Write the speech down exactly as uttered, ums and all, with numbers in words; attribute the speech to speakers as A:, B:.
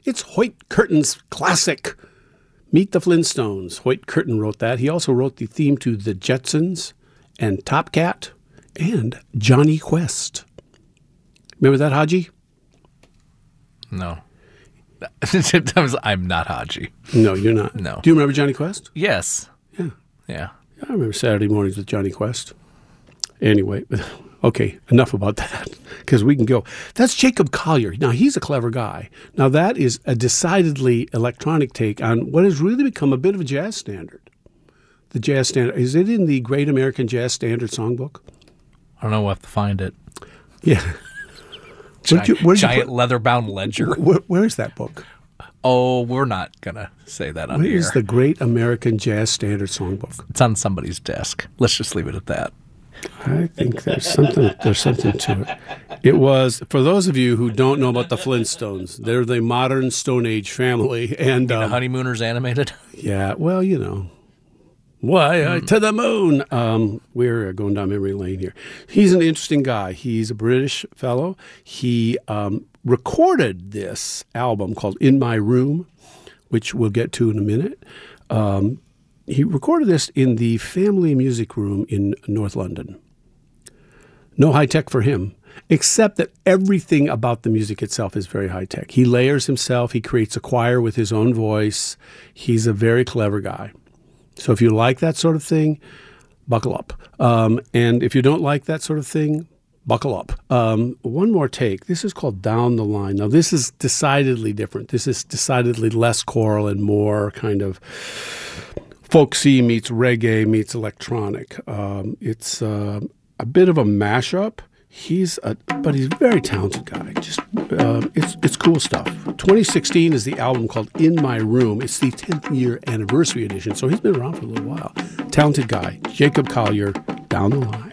A: It's Hoyt Curtin's classic, Meet the Flintstones. Hoyt Curtin wrote that. He also wrote the theme to The Jetsons and Top Cat and Johnny Quest. Remember that, Haji?
B: No. I'm not Haji.
A: No, you're not.
B: No.
A: Do you remember Johnny Quest?
B: Yes.
A: Yeah.
B: Yeah.
A: I remember Saturday mornings with Johnny Quest. Anyway, okay, enough about that, because we can go. That's Jacob Collier. Now, he's a clever guy. Now, that is a decidedly electronic take on what has really become a bit of a jazz standard. The jazz standard. Is it in the Great American Jazz Standard Songbook?
B: I don't know. We'll have to find it.
A: Yeah.
B: Giant,
A: you,
B: giant leather-bound ledger.
A: Where, where is that book?
B: Oh, we're not going to say that on
A: Where
B: the air.
A: is the Great American Jazz Standard Songbook?
B: It's on somebody's desk. Let's just leave it at that.
A: I think there's something there's something to it. It was, for those of you who don't know about the Flintstones, they're the modern Stone Age family. And
B: You mean
A: um,
B: the Honeymooners animated?
A: Yeah, well, you know. Why, uh, to the moon. Um, we're going down memory lane here. He's an interesting guy. He's a British fellow. He um, recorded this album called In My Room, which we'll get to in a minute. Um, he recorded this in the family music room in North London. No high tech for him, except that everything about the music itself is very high tech. He layers himself. He creates a choir with his own voice. He's a very clever guy. So if you like that sort of thing, buckle up. Um, and if you don't like that sort of thing, buckle up. Um, one more take. This is called Down the Line. Now, this is decidedly different. This is decidedly less choral and more kind of folksy meets reggae meets electronic. Um, it's uh, a bit of a mashup. He's a, but he's a very talented guy. Just uh, it's it's cool stuff. twenty sixteen is the album called In My Room. It's the tenth year anniversary edition, so he's been around for a little while. Talented guy, Jacob Collier, Down the Line.